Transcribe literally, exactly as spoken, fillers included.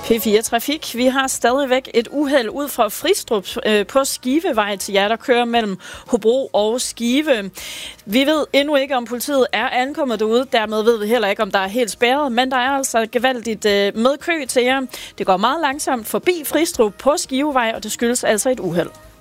P fire Trafik. Vi har stadigvæk et uheld ud fra Fristrup øh, på Skivevej til jer, der kører mellem Hobro og Skive. Vi ved endnu ikke, om politiet er ankommet derude. Dermed ved vi heller ikke, om der er helt spærret. Men der er altså gevaldigt øh, med kø til jer. Det går meget langsomt forbi Fristrup på Skivevej, og det skyldes altså et uheld.